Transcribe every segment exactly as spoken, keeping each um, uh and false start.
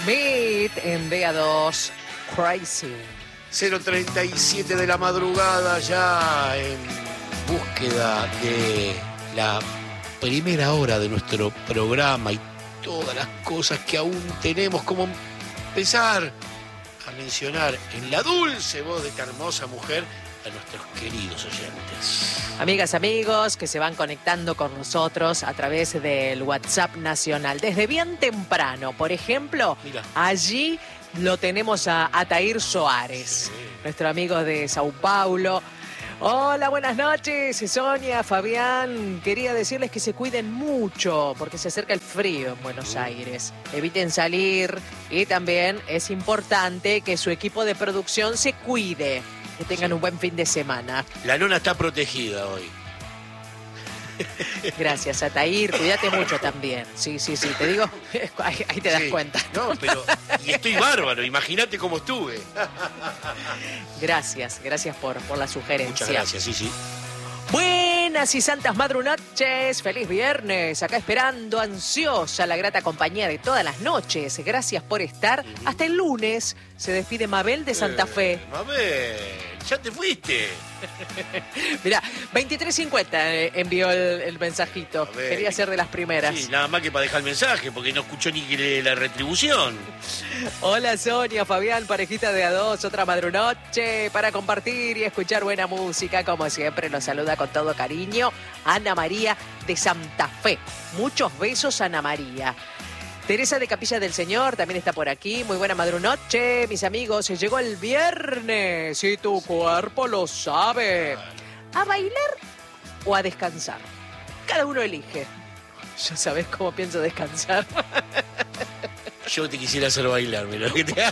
Meet en D A dos, Crazy. cero treinta y siete de la madrugada, ya en búsqueda de la primera hora de nuestro programa y todas las cosas que aún tenemos, como empezar a mencionar en la dulce voz de esta hermosa mujer a nuestros queridos oyentes. Amigas, amigos que se van conectando con nosotros a través del WhatsApp nacional. Desde bien temprano, por ejemplo, Mira. allí lo tenemos a Atair Soares, Sí. nuestro amigo de Sao Paulo. Hola, buenas noches, Sonia, Fabián. Quería decirles que se cuiden mucho porque se acerca el frío en Buenos Aires. Eviten salir y también es importante que su equipo de producción se cuide. Que tengan Sí. un buen fin de semana. La nona está protegida hoy. Gracias, Atair. Cuídate mucho también. Sí, sí, sí. Te digo, ahí, ahí te das Sí. cuenta. No, pero y estoy bárbaro, imagínate cómo estuve. Gracias, gracias por, por la sugerencia. Muchas gracias, sí, sí. Buenas y santas madrunoches, feliz viernes, acá esperando ansiosa la grata compañía de todas las noches. Gracias por estar. Hasta el lunes se despide Mabel de Santa Fe. Eh, Mabel, ya te fuiste. Mirá, veintitrés cincuenta eh, envió el, el mensajito. Mabel. Quería ser de las primeras. Sí, nada más que para dejar el mensaje, porque no escuchó ni que la retribución. Hola Sonia, Fabián, parejita de a dos, otra madrunoche para compartir y escuchar buena música. Como siempre nos saluda con todo cariño Ana María de Santa Fe. Muchos besos, Ana María. Teresa de Capilla del Señor también está por aquí. Muy buena madrunoche, mis amigos. Llegó el viernes y tu cuerpo lo sabe. ¿A bailar o a descansar? Cada uno elige. Ya sabes cómo pienso descansar. Yo te quisiera hacer bailar, mira lo que te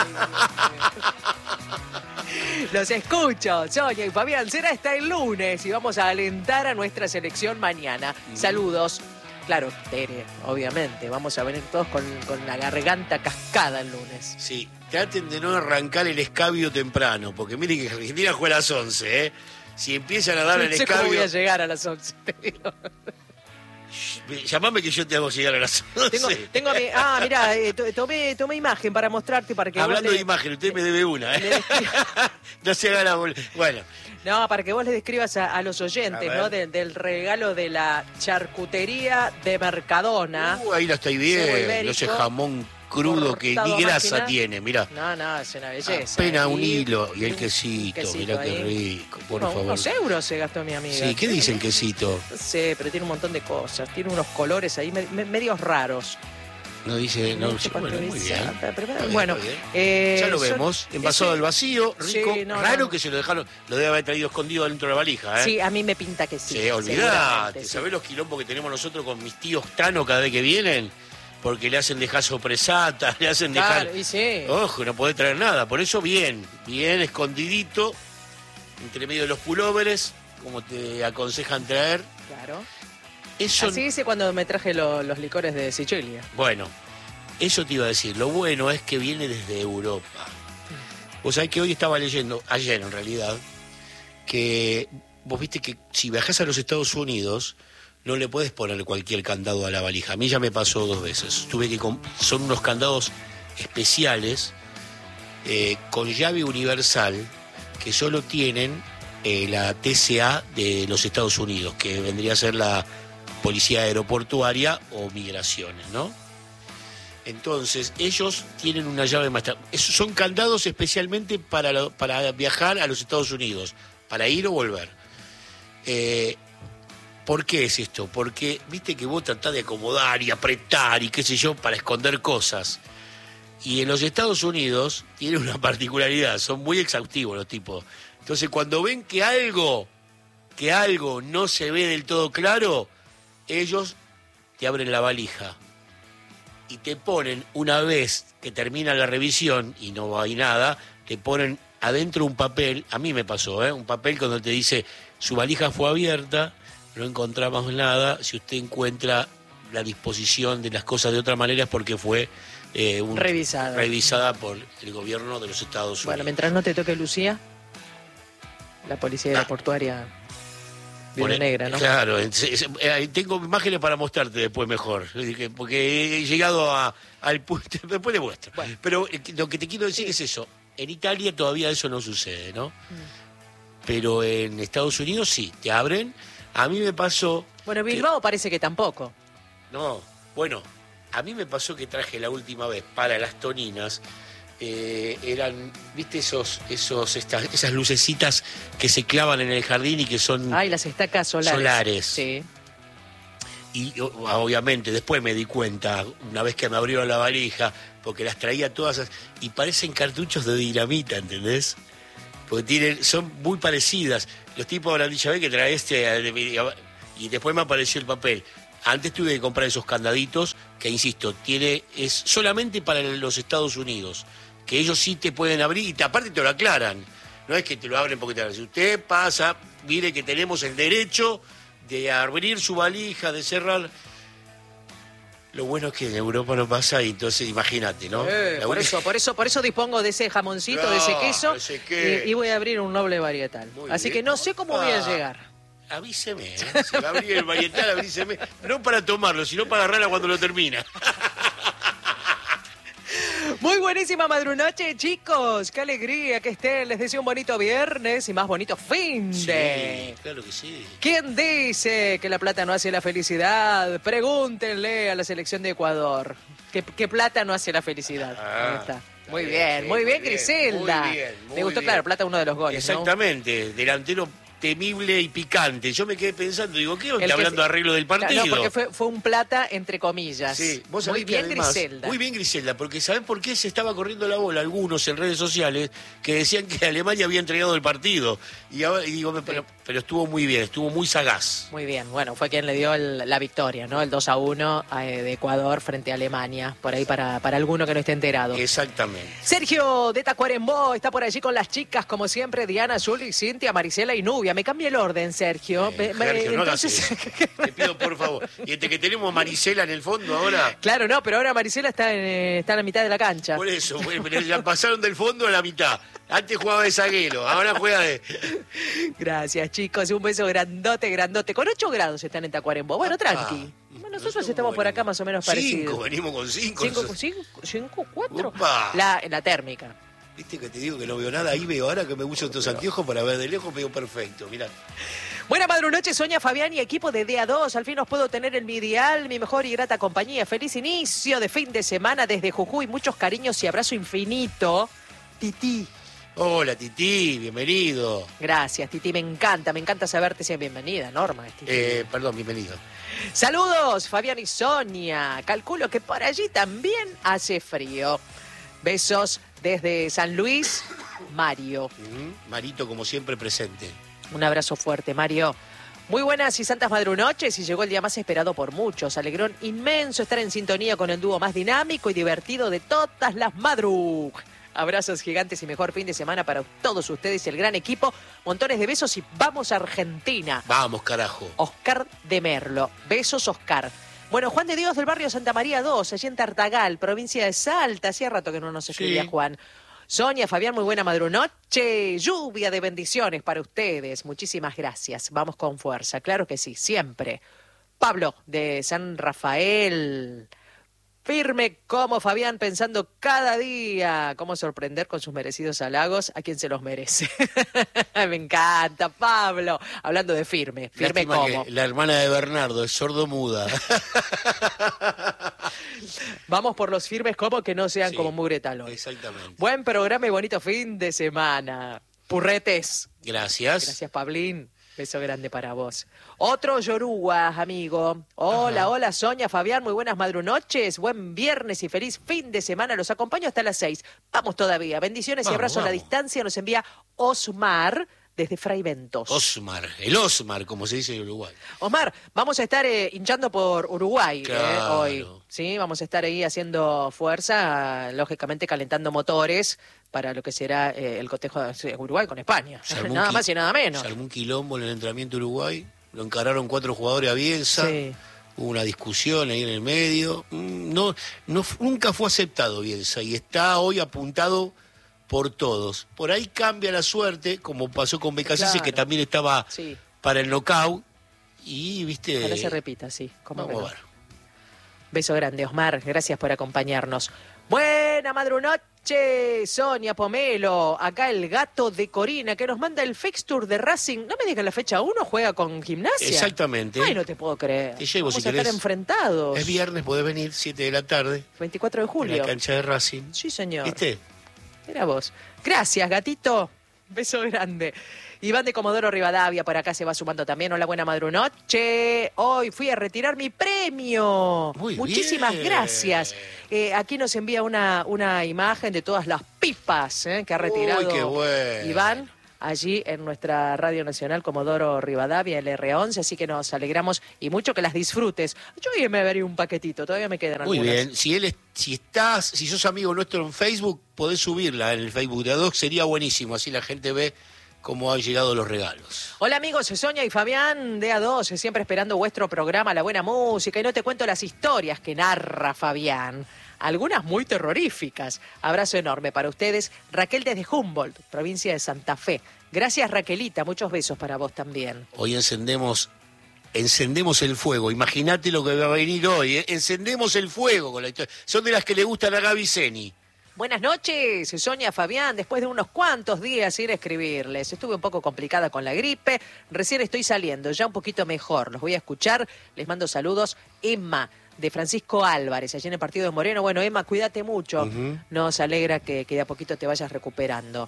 Los escucho, Sonia y Fabián. Será hasta el lunes y vamos a alentar a nuestra selección mañana. Saludos. Claro, Tere, obviamente. Vamos a venir todos con, con la garganta cascada el lunes. Sí, traten de no arrancar el escabio temprano, porque miren que Argentina juega a las once, ¿eh? Si empiezan a dar el No sé cómo escabio... voy a llegar a las once. te digo. Llamame que yo te hago llegar a las once. Tengo, tengo a mi... Ah, mirá, eh, to- tomé, tomé imagen para mostrarte para que Hablando vos de le... imagen, usted me debe una, le ¿eh? describas- No se haga la bol... Bueno, No, para que vos le describas a, a los A oyentes, ver. ¿no? De- del regalo de la charcutería de Mercadona. uh, ahí la estoy Cebo viendo, ibérico, ese jamón crudo que cortado ni a grasa máquina. tiene, mirá. No, no, es una belleza. Apenas un Y- hilo y el un quesito, quesito mirá qué ahí. rico, por No, favor. unos euros se gastó mi amiga. Sí, ¿qué dice el quesito? No sé, pero tiene un montón de cosas. Tiene unos colores ahí me- me- medios raros. No dice, no, Mucho sí, bueno, muy bien. pasteurizada, pero- Está bien, bueno, está bien. eh, Ya lo son- vemos, envasado ese- al vacío, rico, Sí, no, raro no. que se lo dejaron, lo debe haber traído escondido dentro de la valija, ¿eh? Sí, a mí me pinta que sí. Sí, olvidate, seguramente, sí. ¿sabés los quilombos que tenemos nosotros con mis tíos Tano cada vez que vienen? Porque le hacen dejar sopresata, le hacen Claro, dejar... y sí. Ojo, no podés traer nada, por eso bien, bien escondidito, entre medio de los pulóveres, como te aconsejan traer. Claro. Eso, Así hice cuando me traje lo- los licores de Sicilia. bueno, eso te iba a decir, lo bueno es que viene desde Europa. Vos sabés que hoy estaba leyendo, ayer en realidad, que vos viste que si viajás a los Estados Unidos no le puedes poner cualquier candado a la valija. A mí ya me pasó dos veces. Tuve que comp- son unos candados especiales eh, con llave universal que solo tienen eh, la T C A de los Estados Unidos, que vendría a ser la Policía Aeroportuaria o Migraciones, ¿no? Entonces, ellos tienen una llave maestra. Esos son candados especialmente para, lo- para viajar a los Estados Unidos, para ir o volver. Eh, ¿Por qué es esto? Porque, viste que vos tratás de acomodar y apretar y qué sé yo, para esconder cosas. Y en los Estados Unidos tiene una particularidad, son muy exhaustivos los tipos. Entonces, cuando ven que algo, que algo no se ve del todo claro, ellos te abren la valija y te ponen, una vez que termina la revisión y no hay nada, te ponen adentro un papel, a mí me pasó, ¿eh? Un papel cuando te dice, su valija fue abierta, no encontramos nada, si usted encuentra la disposición de las cosas de otra manera es porque fue eh, un- Revisada. revisada por el gobierno de los Estados Bueno, Unidos. mientras no te toque Lucía, la policía Ah. aeroportuaria Viuda Por- negra, ¿no? Claro, es- es- eh, tengo imágenes para mostrarte después mejor, porque porque he llegado a, al punto, después te muestro. Bueno. Pero eh, lo que te quiero decir Sí. es eso, en Italia todavía eso no sucede, ¿no? Pero en Estados Unidos sí, te abren. A mí me pasó... Bueno, que- Bilbao parece que tampoco. No, bueno, a mí me pasó que traje la última vez para las toninas, eh, eran, viste, esos, esos, estas, esas lucecitas que se clavan en el jardín y que son... Ay, las estacas solares. Solares. Sí. Y o- obviamente después me di cuenta, una vez que me abrieron la valija, porque las traía todas as- y parecen cartuchos de dinamita, ¿entendés? Porque tienen, son muy parecidas. Los tipos habrán dicho, ve que trae este... Y después me apareció el papel. Antes tuve que comprar esos candaditos que, insisto, tiene es solamente para los Estados Unidos, que ellos sí te pueden abrir y te, aparte te lo aclaran. No es que te lo abren porque te abren. Si usted pasa, mire que tenemos el derecho de abrir su valija, de cerrar. Lo bueno es que en Europa no pasa y entonces imagínate, ¿no? Eh, La por única- eso, por eso, por eso dispongo de ese jamoncito, de ese Claro, queso, ese queso. y, y voy a abrir un noble varietal. Muy Así bien. que no sé cómo voy a Opa. llegar. Avíseme, ¿eh? Si va a abrir el varietal, avíseme. No para tomarlo, sino para agarrarla cuando lo termina. Muy buenísima madrunoche, chicos. Qué alegría que estén. Les deseo un bonito viernes y más bonito fin de. Sí, claro que sí. ¿Quién dice que la plata no hace la felicidad? Pregúntenle a la selección de Ecuador. ¿Qué, qué plata no hace la felicidad? Ah, Ahí está. Muy está bien, sí, muy bien, Griselda. Muy bien, muy Me gustó, bien. claro, plata uno de los goles, ¿no? Exactamente, delantero temible y picante. Yo me quedé pensando, digo, ¿qué El está que hablando se- de arreglo del partido? No, porque fue, fue un plata entre comillas. Sí, vos sabés Muy que bien, además- Griselda. Muy bien, Griselda, porque ¿sabés por qué se estaba corriendo la bola algunos en redes sociales que decían que Alemania había entregado el partido? Y, ahora, y digo, pero, pero estuvo muy bien, estuvo muy sagaz. Muy bien, bueno, fue quien le dio el- la victoria, ¿no? El dos a uno eh, de Ecuador frente a Alemania, por ahí para, para alguno que no esté enterado. Exactamente. Sergio de Tacuarembó está por allí con las chicas, como siempre, Diana, Zuli, Cintia, Marisela y Nubia. Me cambia el orden, Sergio. Eh, Me- me- Sergio, no hagas entonces... eso. Te pido por favor. Y este que tenemos Marisela en el fondo ahora, Claro, no, pero ahora Marisela está en, eh, está en la mitad de la cancha. por eso, bueno, pero ya pasaron del fondo a la mitad. Antes jugaba de zaguero, ahora juega de... Gracias, chicos. Un beso grandote, grandote. Con ocho grados están en Tacuarembó. Bueno, tranqui. Ah, Bueno, nosotros nosotros estamos por acá venimos- más o menos Cinco, parecidos. venimos con cinco. Cinco, cinco, cinco, cuatro. Upa. La, la térmica. Viste que te digo que no veo nada, ahí veo ahora que me uso estos anteojos para ver de lejos, veo perfecto, mirá. Buena madrunoche, Sonia Fabián y equipo de D A dos. Al fin os puedo tener en mi dial, mi mejor y grata compañía. Feliz inicio de fin de semana desde Jujuy. Muchos cariños y abrazo infinito. Titi. Hola, Titi, bienvenido. Gracias, Titi. Me encanta, me encanta saberte. Sea bienvenida, Norma. Titi. Eh, perdón, bienvenido. Saludos, Fabián y Sonia. Calculo que por allí también hace frío. Besos desde San Luis, Mario. Ujú, Marito, como siempre, presente. Un abrazo fuerte, Mario. Muy buenas y santas madrunoches y llegó el día más esperado por muchos. Alegrón inmenso estar en sintonía con el dúo más dinámico y divertido de todas las madru. Abrazos gigantes y mejor fin de semana para todos ustedes y el gran equipo. Montones de besos y vamos a Argentina. Vamos, carajo. Oscar de Merlo. Besos, Oscar. Bueno, Juan de Dios del barrio Santa María dos, allí en Tartagal, provincia de Salta. Hacía rato que no nos escribía Sí. Juan. Sonia, Fabián, muy buena madrunoche. Lluvia de bendiciones para ustedes. Muchísimas gracias. Vamos con fuerza. Claro que sí, siempre. Pablo, de San Rafael. Firme como Fabián, pensando cada día cómo sorprender con sus merecidos halagos a quien se los merece. Me encanta, Pablo. Hablando de firme, firme Lástima como. que la hermana de Bernardo es sordo-muda. Vamos por los firmes como que no sean Sí, como mugre talón. Exactamente. Buen programa y bonito fin de semana. Purretes. Gracias. Gracias, Pablín. Beso grande para vos. Otro Yoruba, amigo. Hola, Ajá. hola, Sonia, Fabián, muy buenas madrunoches. Buen viernes y feliz fin de semana. Los acompaño hasta las seis. Vamos todavía. Bendiciones y Vamos, abrazo a la vamos. distancia. Nos envía Osmar desde Fray Ventos. Osmar, el Osmar, como se dice en Uruguay. Osmar, vamos a estar eh, hinchando por Uruguay eh, Claro. hoy. Sí, vamos a estar ahí haciendo fuerza, lógicamente calentando motores para lo que será eh, el cotejo de Uruguay con España. Se armó un Nada qui- más y nada menos. Se armó un quilombo en el entrenamiento Uruguay, lo encararon cuatro jugadores a Bielsa, Sí. hubo una discusión ahí en el medio. Mm, No, no, fu- nunca fue aceptado Bielsa y está hoy apuntado por todos. Por ahí cambia la suerte, como pasó con Becasese, Claro. que también estaba Sí. para el knockout y, viste... Ojalá se repita, sí. Como vamos a ver. Beso grande, Osmar. Gracias por acompañarnos. Buena madrunoche, Sonia Pomelo. Acá el gato de Corina que nos manda el fixture de Racing. No me digas la fecha uno, juega con Gimnasia. Exactamente. Ay, no te puedo creer. Te llevo, Vamos si a estar querés. enfrentados. Es viernes, podés venir, siete de la tarde. veinticuatro de julio. En la cancha de Racing. Sí, señor. ¿Viste? Era vos. Gracias, gatito. Beso grande. Iván de Comodoro Rivadavia por acá se va sumando también. Hola, buena madrunoche. Hoy fui a retirar mi premio. Muy Muchísimas bien. gracias. Eh, aquí nos envía una, una imagen de todas las pipas eh, que ha retirado Uy, qué bueno. Iván allí en nuestra Radio Nacional Comodoro Rivadavia, el R once, así que nos alegramos y mucho que las disfrutes. Yo hoy me veré un paquetito, todavía me quedan Muy algunas. bien. Si él es, si estás, si sos amigo nuestro en Facebook, podés subirla en el Facebook de A dos, sería buenísimo, así la gente ve cómo han llegado los regalos. Hola amigos, Sonia y Fabián de A dos, siempre esperando vuestro programa, la buena música, y no te cuento las historias que narra Fabián, algunas muy terroríficas. Abrazo enorme para ustedes. Raquel desde Humboldt, provincia de Santa Fe. Gracias Raquelita, muchos besos para vos también. Hoy encendemos, encendemos el fuego. Imagínate lo que va a venir hoy, ¿eh? Encendemos el fuego con la historia. Son de las que le gustan a Gaby Zeni. Buenas noches, Sonia Fabián. Después de unos cuantos días ir a escribirles. Estuve un poco complicada con la gripe. Recién estoy saliendo, ya un poquito mejor. Los voy a escuchar. Les mando saludos. Emma, de Francisco Álvarez, allí en el partido de Moreno. Bueno, Emma, cuídate mucho. Uh-huh. Nos alegra que, que de a poquito te vayas recuperando.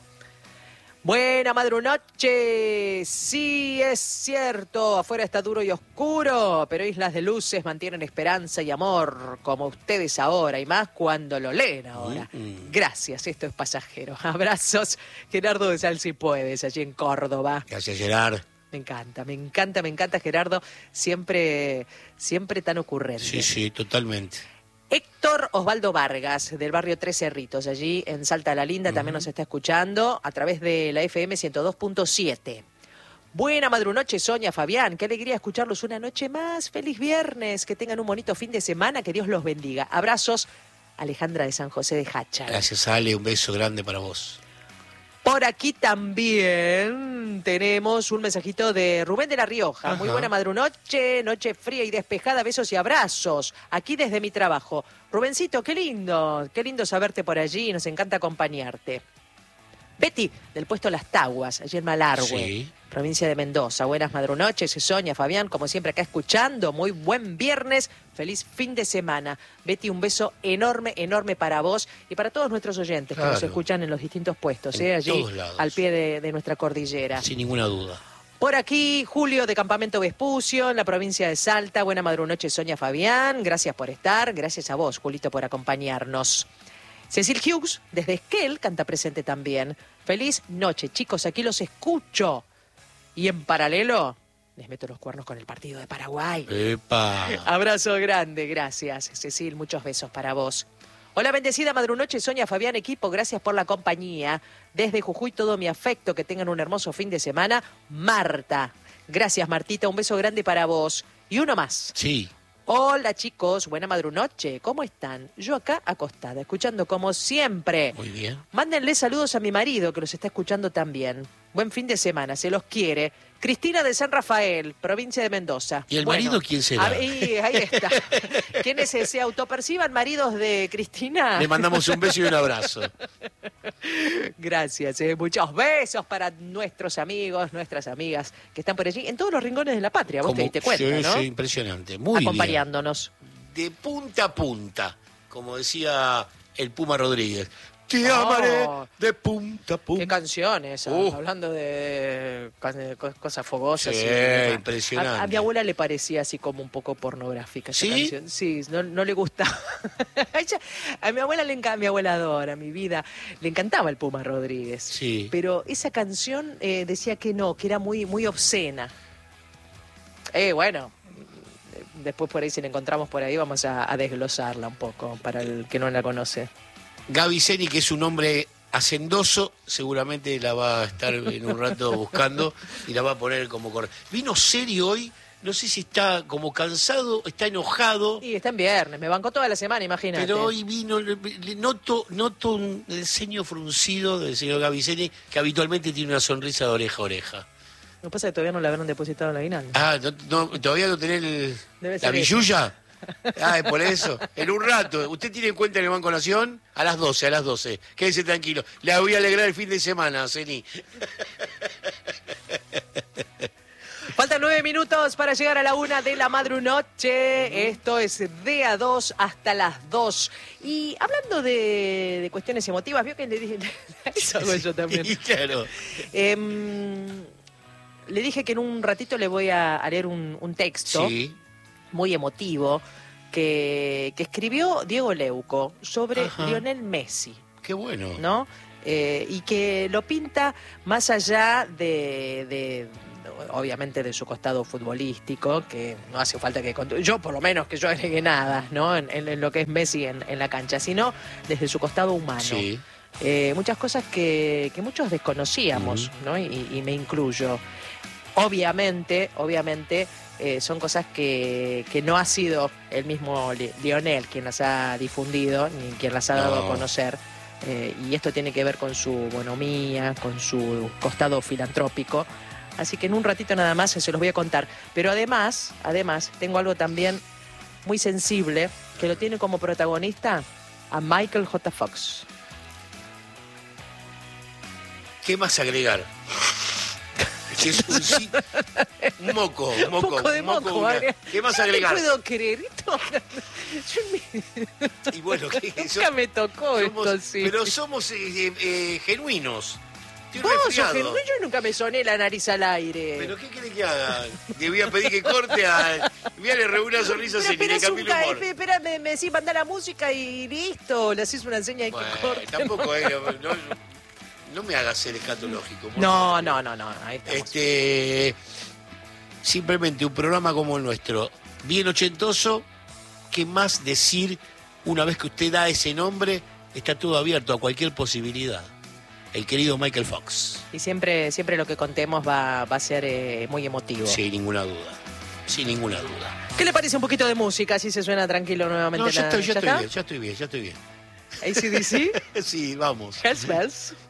Buena madrunoche, sí es cierto, afuera está duro y oscuro, pero Islas de Luces mantienen esperanza y amor, como ustedes ahora, y más cuando lo leen ahora. Mm-hmm. Gracias, esto es pasajero. Abrazos, Gerardo de Sal Si Puedes, allí en Córdoba. Gracias, Gerard. Me encanta, me encanta, me encanta, Gerardo, siempre, siempre tan ocurrente. Sí, sí, totalmente. Héctor Osvaldo Vargas, del barrio Tres Cerritos, allí en Salta la Linda, uh-huh. también nos está escuchando a través de la F M ciento dos punto siete. Buena madrunoche, Sonia, Fabián, qué alegría escucharlos una noche más. Feliz viernes, que tengan un bonito fin de semana, que Dios los bendiga. Abrazos, Alejandra de San José de Hacha. Gracias, Ale, un beso grande para vos. Por aquí también tenemos un mensajito de Rubén de La Rioja. Ajá. Muy buena madrunoche, noche fría y despejada, besos y abrazos. Aquí desde mi trabajo. Rubencito, qué lindo, qué lindo saberte por allí, nos encanta acompañarte. Betty, del puesto Las Taguas, allí en Malargüe, sí. Provincia de Mendoza. Buenas madrunoches, Sonia, Fabián, como siempre acá escuchando. Muy buen viernes, feliz fin de semana. Betty, un beso enorme, enorme para vos y para todos nuestros oyentes claro. que nos escuchan en los distintos puestos, ¿eh? allí al pie de, de nuestra cordillera. Sin ninguna duda. Por aquí, Julio de Campamento Vespucio, en la provincia de Salta. Buena madrunoche, Sonia, Fabián. Gracias por estar. Gracias a vos, Julito, por acompañarnos. Cecil Hughes, desde Esquel, canta presente también. Feliz noche, chicos, aquí los escucho. Y en paralelo, les meto los cuernos con el partido de Paraguay. ¡Epa! Abrazo grande, gracias, Cecil, muchos besos para vos. Hola, bendecida madrunoche, Sonia, Fabián, equipo, gracias por la compañía. Desde Jujuy, todo mi afecto, que tengan un hermoso fin de semana. Marta, gracias, Martita, un beso grande para vos. Y uno más. Sí. Hola chicos, buena madrunoche, ¿cómo están? Yo acá acostada, escuchando como siempre. Muy bien. Mándenle saludos a mi marido que los está escuchando también. Buen fin de semana, se los quiere. Cristina de San Rafael, provincia de Mendoza. ¿Y el bueno, marido quién será? Ahí, ahí está. ¿Quiénes se, se autoperciban maridos de Cristina? Le mandamos un beso y un abrazo. Gracias, eh. muchos besos para nuestros amigos, nuestras amigas que están por allí, en todos los rincones de la patria, vos Como, te diste cuenta, sí, ¿no? Sí, impresionante, muy acompañándonos. Bien. De punta a punta, como decía el Puma Rodríguez. Te oh, amaré de punta a punta. Qué canción esa, uh. hablando de, de cosas fogosas. Sí, y impresionante. A, a mi abuela le parecía así como un poco pornográfica esa ¿Sí? canción. Sí, no, no le gustaba. A mi abuela le encanta, mi abuela adora, mi vida, le encantaba el Puma Rodríguez. Sí. Pero esa canción eh, decía que no, que era muy, muy obscena. Eh, bueno, después por ahí si la encontramos por ahí vamos a, a desglosarla un poco para el que no la conoce. Gaby Zeni, que es un hombre hacendoso, seguramente la va a estar en un rato buscando y la va a poner como correcta. Vino serio hoy, no sé si está como cansado, está enojado. Y está en viernes, me bancó toda la semana, imagínate. Pero hoy vino, noto, noto un, el ceño fruncido del señor Gaby Zeni, que habitualmente tiene una sonrisa de oreja a oreja. Lo que pasa es que todavía no le habrán depositado la aguinaldo. Ah, no, no, ¿todavía no tenés el, Debe la ser billulla? Ah, es por eso. En un rato. ¿Usted tiene cuenta en el Banco Nación? A las doce, a las doce. Quédese tranquilo. Le voy a alegrar el fin de semana, Ceni. Faltan nueve minutos para llegar a la una de la madrunoche. Esto es de a dos hasta las dos. Y hablando de, de cuestiones emotivas, vio que le dije... Eso hago yo también. Sí, claro. Eh, le dije que en un ratito le voy a, a leer un, un texto Sí. muy emotivo que, que escribió Diego Leuco sobre Ajá. Lionel Messi, Qué bueno. ¿no? Eh, y que lo pinta más allá de, de, obviamente, de su costado futbolístico, que no hace falta que cont- yo por lo menos que yo agregue nada, ¿no? En, en- en lo que es Messi en, en la cancha, sino desde su costado humano. Sí. Eh, muchas cosas que, que muchos desconocíamos, ¿no? Y, y me incluyo. Obviamente, obviamente, eh, son cosas que, que no ha sido el mismo Li- Lionel quien las ha difundido, ni quien las ha dado No. a conocer. Eh, y esto tiene que ver con su bonomía, con su costado filantrópico. Así que en un ratito nada más se los voy a contar. Pero además, además, tengo algo también muy sensible que lo tiene como protagonista a Michael J. Fox. ¿Qué más agregar? Que es un, sí- un moco, un moco. Un poco de un moco, una- agrega- ¿Qué más No agregar? me puedo creer esto. Yo me- Y bueno, ¿qué- Nunca me tocó somos- esto, sí. Pero somos eh, eh, genuinos. Estoy Vos sos resfriado. genuino, yo nunca me soné la nariz al aire. ¿Pero qué quiere que haga? Le voy a pedir que corte a... Voy a le reúna una sonrisa Pero, y pero le es cambie un el ca- humor. espera, me, me decís mandar la música y listo. Le hacés una seña de que Bueno, corte. tampoco es... No, no me hagas ser escatológico. por No, favor. no, no, no. Ahí estamos. Este, simplemente un programa como el nuestro, bien ochentoso, ¿qué más decir una vez que usted da ese nombre? Está todo abierto a cualquier posibilidad. El querido Michael Fox. Y siempre, siempre lo que contemos va, va a ser eh, muy emotivo. Sin ninguna duda. Sin ninguna duda. ¿Qué le parece un poquito de música? Así se suena tranquilo nuevamente. No, ya la- estoy, ya ¿Ya estoy está? bien, ya estoy bien, ya estoy bien. A C D C, Sí, vamos. Hells Bells.